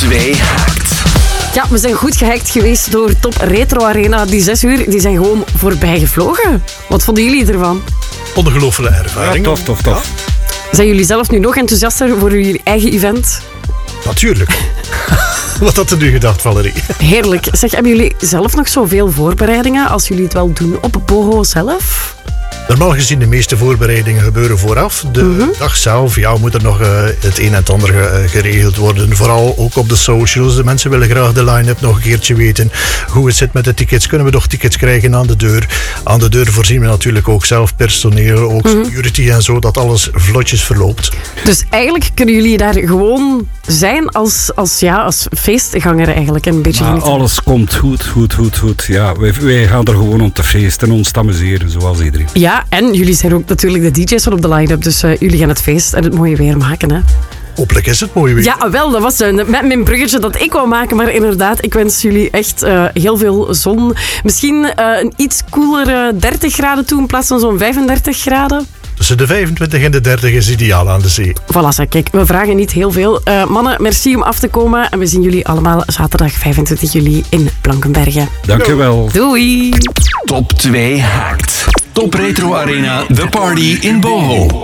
2 hackt. Ja, we zijn goed gehackt geweest door Top Retro Arena. Die 6 uur die zijn gewoon voorbij gevlogen. Wat vonden jullie ervan? Ongelooflijke ervaring. Ja, tof. Zijn jullie zelf nu nog enthousiaster voor jullie eigen event? Natuurlijk. Wat had er nu gedacht, Valerie? Heerlijk. Zeg, hebben jullie zelf nog zoveel voorbereidingen als jullie het wel doen op Boho zelf? Normaal gezien de meeste voorbereidingen gebeuren vooraf. De dag zelf moet er nog het een en het ander geregeld worden. Vooral ook op de socials. De mensen willen graag de line-up nog een keertje weten. Hoe het zit met de tickets. Kunnen we nog tickets krijgen aan de deur? Aan de deur voorzien we natuurlijk ook zelf personeel, ook security en zo, dat alles vlotjes verloopt. Dus eigenlijk kunnen jullie daar gewoon zijn als feestganger eigenlijk. Een beetje Maar alles komt goed. Ja, wij gaan er gewoon om te feesten en ons te amuseren, zoals iedereen. Ja, en jullie zijn ook natuurlijk de DJ's van op de line-up. Dus jullie gaan het feest en het mooie weer maken, hè? Hopelijk is het mooi weer. Ja, wel, dat was met mijn bruggetje dat ik wou maken. Maar inderdaad, ik wens jullie echt heel veel zon. Misschien een iets koelere 30 graden toe in plaats van zo'n 35 graden. Tussen de 25 en de 30 is ideaal aan de zee. Voilà, kijk, we vragen niet heel veel. Mannen, merci om af te komen. En we zien jullie allemaal zaterdag 25 juli in Blankenberge. Dank je wel. Doei! Top 2 hackt. Top Retro Arena, The Party in Boho.